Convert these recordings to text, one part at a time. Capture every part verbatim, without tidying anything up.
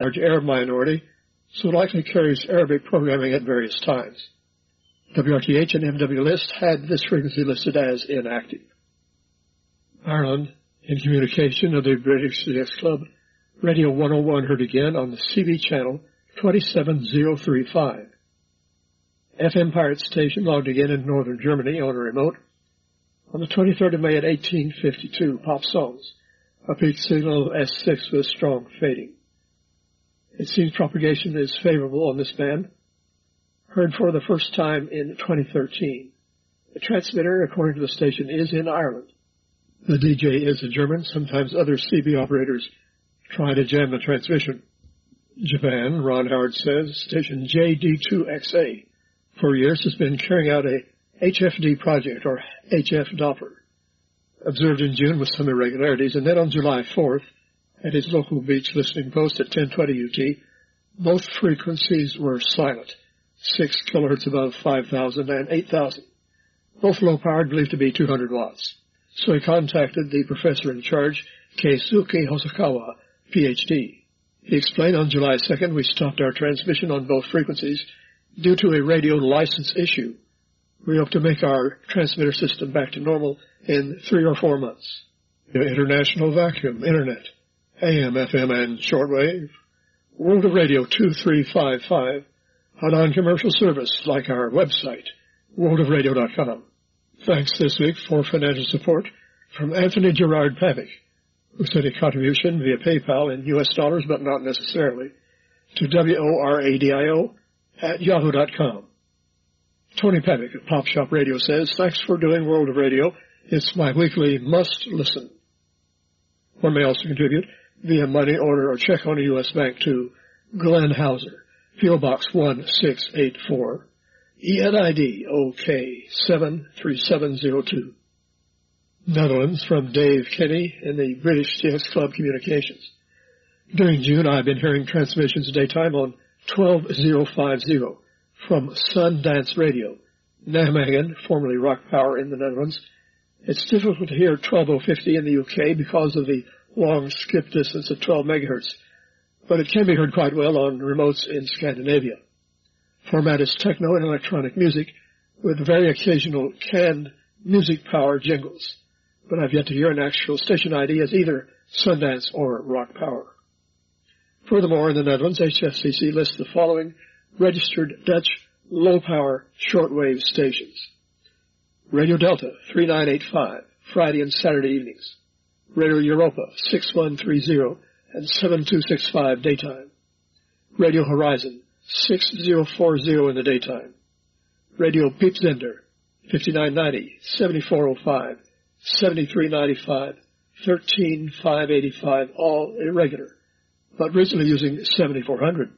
large Arab minority, so likely carries Arabic programming at various times. W R T H and M W List had this frequency listed as inactive. Ireland, in communication of the British C X Club, Radio one oh one heard again on the C B channel twenty-seven oh thirty-five. F M Pirate Station logged again in northern Germany on a remote. On the twenty-third of May at eighteen fifty-two, Pop Songs, a peak signal of S six with strong fading. It seems propagation is favorable on this band. Heard for the first time in twenty thirteen. The transmitter, according to the station, is in Ireland. The D J is a German. Sometimes other C B operators try to jam the transmission. Japan, Ron Howard says, station J D two X A, for years has been carrying out a H F D project, or H F Doppler. Observed in June with some irregularities, and then on July fourth, at his local beach listening post at ten twenty U T, both frequencies were silent, six kilohertz above five thousand and eight thousand. Both low-powered, believed to be two hundred watts. So he contacted the professor in charge, Keisuke Hosokawa, P H D. He explained on July second we stopped our transmission on both frequencies due to a radio license issue. We hope to make our transmitter system back to normal in three or four months. International Vacuum, Internet, A M, F M, and shortwave. World of Radio two three five five, a non-commercial service like our website, world of radio dot com. Thanks this week for financial support from Anthony Gerard Pavick, who sent a contribution via PayPal in U S dollars, but not necessarily, to W O R A D I O at yahoo dot com. Tony Pavick of Pop Shop Radio says, thanks for doing World of Radio. It's my weekly must-listen. One may also contribute via money order or check on a U S bank to Glenn Hauser, P O Box one six eight four, E N I D O K seven three seven zero two. Netherlands, from Dave Kenny in the British C X Club Communications. During June, I've been hearing transmissions daytime on twelve oh fifty from Sundance Radio, Nijmegen, formerly Rock Power in the Netherlands. It's difficult to hear twelve oh fifty in the U K because of the long skip distance of twelve megahertz, but it can be heard quite well on remotes in Scandinavia. Format is techno and electronic music with very occasional canned music power jingles, but I've yet to hear an actual station I D as either Sundance or Rock Power. Furthermore, in the Netherlands, H F C C lists the following registered Dutch low-power shortwave stations. Radio Delta, three nine eight five, Friday and Saturday evenings. Radio Europa, six one three zero and seven two six five daytime. Radio Horizon, six oh four zero in the daytime. Radio Piepzender, fifty-nine ninety, seventy-four oh five, seventy-three ninety-five, thirteen five eighty-five, all irregular, but recently using seventy-four hundred.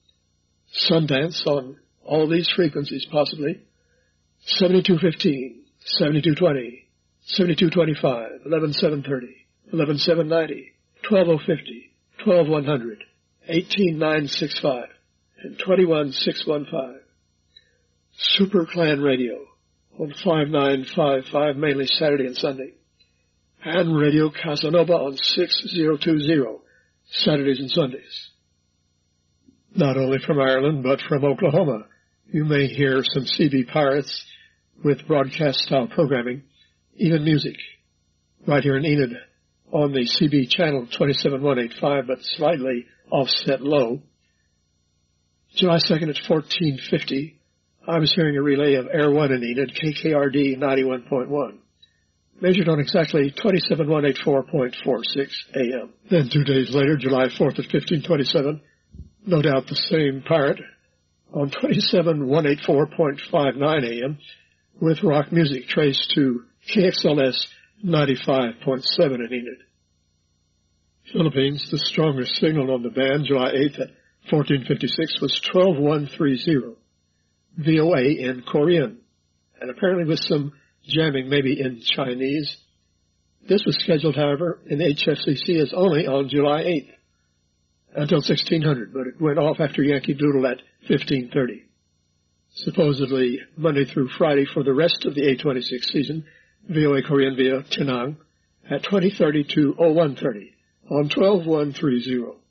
Sundance on all these frequencies possibly, seventy-two fifteen, seventy-two twenty, seventy-two twenty-five, eleven seven thirty, eleven seven ninety, twelve oh fifty, twelve one hundred, eighteen nine sixty-five, and twenty-one six fifteen. Super Clan Radio on five nine five five, mainly Saturday and Sunday. And Radio Casanova on six oh two oh, Saturdays and Sundays. Not only from Ireland, but from Oklahoma, you may hear some C B pirates with broadcast-style programming, even music, right here in Enid on the C B channel twenty-seven one eighty-five, but slightly offset low. July second at fourteen fifty, I was hearing a relay of Air one in Enid, K K R D ninety-one point one, measured on exactly twenty-seven one eighty-four point four six A M. Then two days later, July fourth at fifteen twenty-seven, no doubt the same pirate, on twenty-seven one eighty-four point five nine A M, with rock music traced to K X L S ninety-five point seven in Enid. Philippines, the strongest signal on the band, July eighth at fourteen fifty-six, was twelve one thirty, V O A in Korean, and apparently with some jamming maybe in Chinese. This was scheduled, however, in H F C C as only on July eighth until sixteen hundred, but it went off after Yankee Doodle at fifteen thirty. Supposedly Monday through Friday for the rest of the A twenty-six season, V O A Korean via Tinang at twenty thirty to oh one thirty on twelve one thirty.